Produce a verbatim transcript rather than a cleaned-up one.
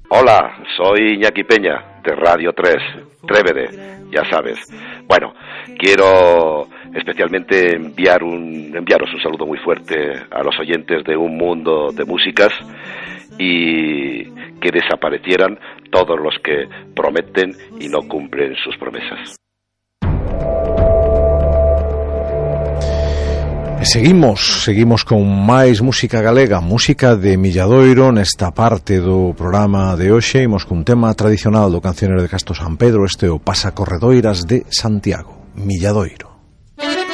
Hola, soy Iñaki Peña, de Radio tres, Trévede, ya sabes. Bueno, quiero especialmente enviar un, enviaros un saludo muy fuerte a los oyentes de Un Mundo de Músicas y que desaparecieran todos los que prometen y no cumplen sus promesas. Seguimos, seguimos con máis música galega, música de Milladoiro nesta parte do programa de hoxe. Imos cun tema tradicional do cancionero de Castro San Pedro, este o Pasacorredoiras de Santiago, Milladoiro.